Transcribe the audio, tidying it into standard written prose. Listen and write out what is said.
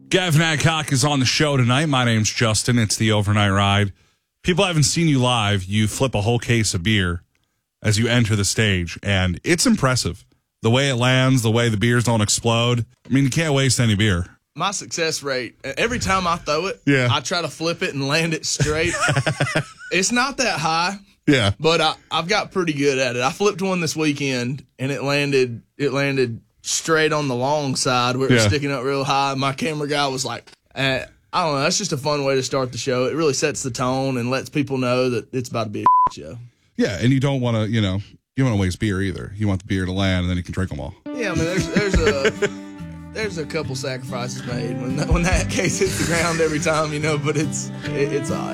Gavin Adcock is on the show tonight. My name's Justin. It's the Overnight Ride. People haven't seen you live. You flip a whole case of beer as you enter the stage, and it's impressive. The way it lands, the way the beers don't explode. I mean, you can't waste any beer. My success rate, every time I throw it, I try to flip it and land it straight. It's not that high, but I've got pretty good at it. I flipped one this weekend, and it landed straight on the long side where it was sticking up real high. My camera guy was like, I don't know, that's just a fun way to start the show. It really sets the tone and lets people know that it's about to be a show. Yeah, and you don't want to, you don't want to waste beer either. You want the beer to land, and then you can drink them all. Yeah, I mean, there's a couple sacrifices made when that case hits the ground every time, but it's all right.